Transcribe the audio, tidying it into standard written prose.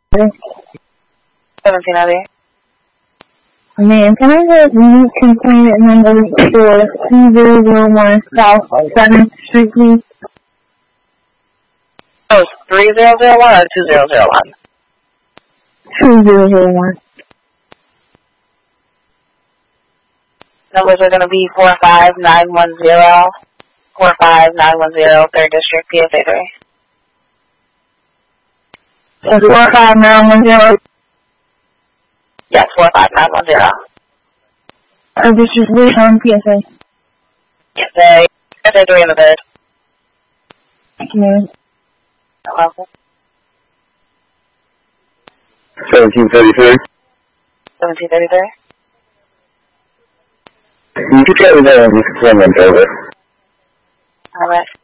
1708. Man, can I get unique complaint number for 2001 South 7th Street, please? Oh, 3001 or 2001? 2001. Numbers are going to be 45910, 45910, 3rd District, PSA 3. 45910. Yes, 45910. This is Lee on PSA. PSA 3 in the 3rd. Thank you. You're welcome. 1733. 1733. You could tell me that when you can over. All right.